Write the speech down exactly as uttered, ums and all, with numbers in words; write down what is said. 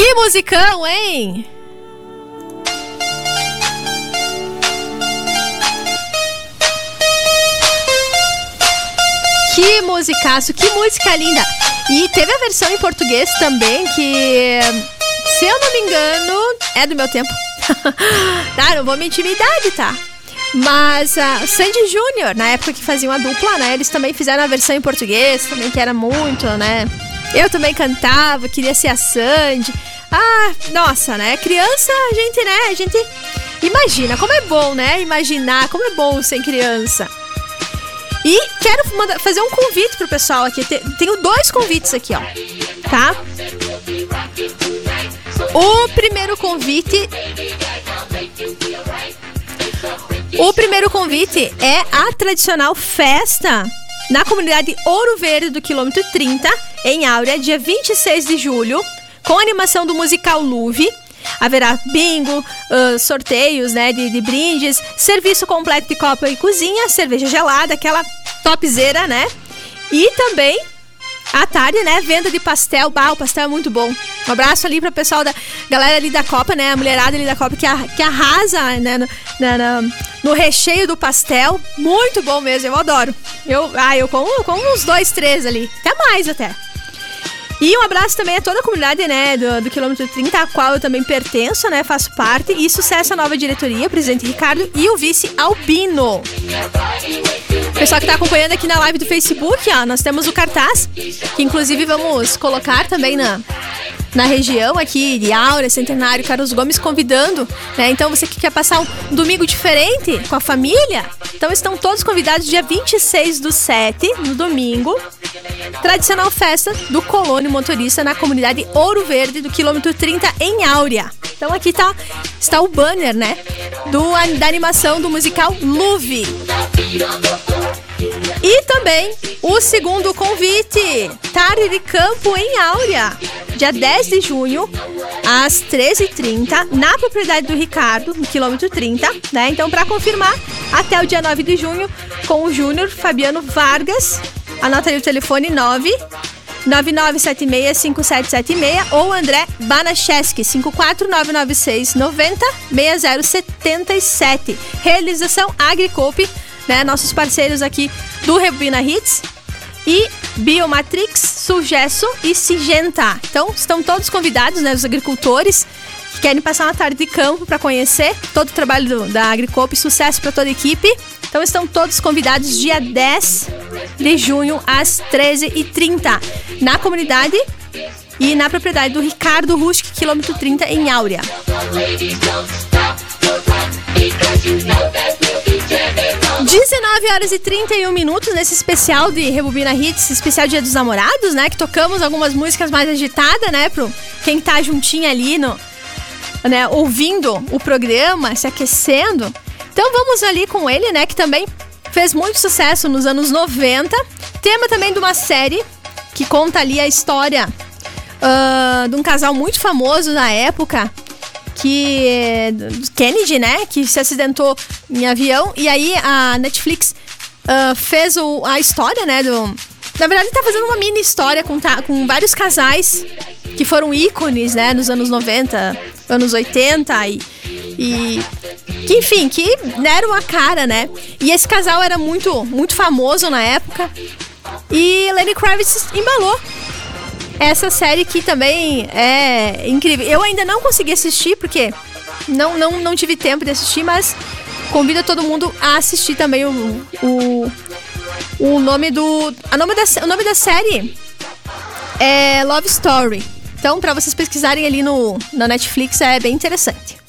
Que musicão, hein? Que musicaço, que música linda. E teve a versão em português também, que, se eu não me engano, é do meu tempo. Tá, não vou mentir minha idade, tá? Mas a uh, Sandy Júnior, na época que faziam a dupla, né? Eles também fizeram a versão em português, também que era muito, né? Eu também cantava, queria ser a Sandy. Ah, nossa, né? Criança, a gente, né? A gente imagina, como é bom, né? Imaginar, como é bom ser criança. E quero mandar, fazer um convite pro pessoal aqui. Tenho dois convites aqui, ó. Tá? O primeiro convite... O primeiro convite é a tradicional festa na comunidade Ouro Verde do quilômetro trinta, em Áurea, dia vinte e seis de julho, com a animação do musical Luve. Haverá bingo, uh, sorteios, né, de, de brindes, serviço completo de copa e cozinha, cerveja gelada, aquela topzera, né? E também, à tarde, né, venda de pastel. Bah, o pastel é muito bom. Um abraço ali para o pessoal da galera ali da Copa, né? A mulherada ali da Copa que, a, que arrasa, né, no, na, na, no recheio do pastel. Muito bom mesmo, eu adoro. Eu, ah, eu como, como uns dois, três ali. Até mais até. E um abraço também a toda a comunidade, né, do, do quilômetro trinta, a qual eu também pertenço, né, faço parte. E sucesso à nova diretoria, o presidente Ricardo e o vice Albino. Pessoal que tá acompanhando aqui na live do Facebook, ó, nós temos o cartaz, que inclusive vamos colocar também na, na região aqui de Áurea, Centenário, Carlos Gomes, convidando, né? Então você que quer passar um domingo diferente com a família, então estão todos convidados dia vinte e seis do sete, no domingo, tradicional festa do Colônia Motorista na comunidade Ouro Verde do quilômetro trinta em Áurea. Então aqui tá, está o banner, né, do, da animação do musical Luve. E também o segundo convite, tarde de campo em Áurea, dia dez de junho, às treze e trinta, na propriedade do Ricardo, no quilômetro trinta, né? Então, para confirmar, até o dia nove de junho, com o Júnior Fabiano Vargas, anota aí o telefone nove nove nove sete seis cinco sete sete seis ou André Banacheski, cinco quatro nove nove seis nove zero seis zero sete sete. Realização Agricoop, né? Nossos parceiros aqui do Rebobina Hits e Biomatrix, Sugesso e Sigenta. Então, estão todos convidados, né? Os agricultores que querem passar uma tarde de campo para conhecer todo o trabalho do, da Agricoop. Sucesso para toda a equipe. Então, estão todos convidados dia dez de junho às treze e trinta na comunidade e na propriedade do Ricardo Rustic, quilômetro trinta em Áurea. dezenove horas e trinta e um minutos nesse especial de Rebobina Hits, especial Dia dos Namorados, né? Que tocamos algumas músicas mais agitadas, né? Pro quem tá juntinho ali, no, né? Ouvindo o programa, se aquecendo. Então vamos ali com ele, né? Que também fez muito sucesso nos anos noventa. Tema também de uma série que conta ali a história uh, de um casal muito famoso na época, que Kennedy, né, que se acidentou em avião, e aí a Netflix uh, fez o, a história, né, do... Na verdade, tá fazendo uma mini história com, tá, com vários casais que foram ícones, né, nos anos noventa, anos oitenta, e... e que, enfim, que deram a cara, né, e esse casal era muito, muito famoso na época, e Lenny Kravitz embalou essa série que também é incrível. Eu ainda não consegui assistir porque não, não, não tive tempo de assistir, mas convido todo mundo a assistir também o, o, o nome do... A nome da, o nome da série é Love Story. Então, para vocês pesquisarem ali no, na Netflix, é bem interessante.